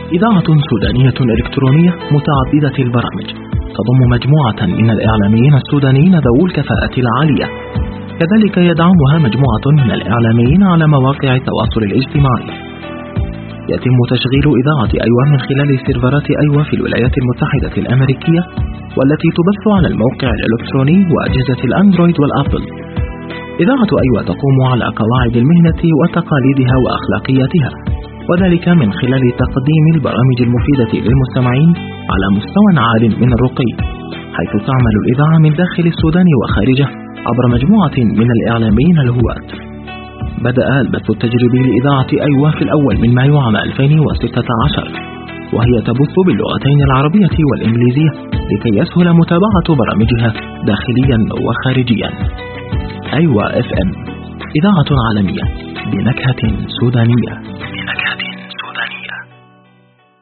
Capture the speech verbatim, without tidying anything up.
إذاعة سودانية إلكترونية متعددة البرامج، تضم مجموعة من الإعلاميين السودانيين ذوو الكفاءة العالية. كذلك يدعمها مجموعة من الإعلاميين على مواقع التواصل الاجتماعي. يتم تشغيل إذاعة أيوة من خلال سيرفرات أيوة في الولايات المتحدة الأمريكية، والتي تبث على الموقع الإلكتروني وأجهزة الأندرويد والأبل. إذاعة أيوة تقوم على قواعد المهنة وتقاليدها وأخلاقياتها، وذلك من خلال تقديم البرامج المفيدة للمستمعين على مستوى عال من الرقي، حيث تعمل الإذاعة من داخل السودان وخارجه عبر مجموعة من الإعلاميين الهواة. بدأ البث التجريبي لإذاعة أيوة في الأول من مايو عام ألفين وستة عشر، وهي تبث باللغتين العربية والإنجليزية لكي يسهل متابعة برامجها داخليا وخارجيا. أيوة إف إم، إذاعة عالمية بنكهة سودانية.